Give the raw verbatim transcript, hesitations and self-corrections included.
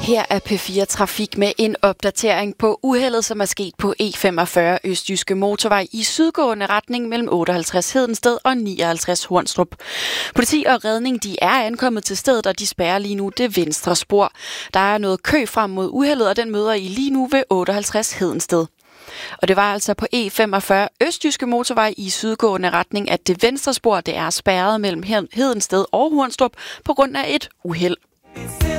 Her er P fire Trafik med en opdatering på uheldet, som er sket på E femogfyrre Østjyske Motorvej i sydgående retning mellem otteoghalvtreds Hedensted og nioghalvtreds Hornstrup. Politi og redning de er ankommet til stedet, og de spærrer lige nu det venstre spor. Der er noget kø frem mod uheldet, og den møder I lige nu ved otteoghalvtreds Hedensted. Og det var altså på E femogfyrre Østjyske Motorvej i sydgående retning, at det venstre spor det er spærret mellem Hedensted og Hornstrup på grund af et uheld.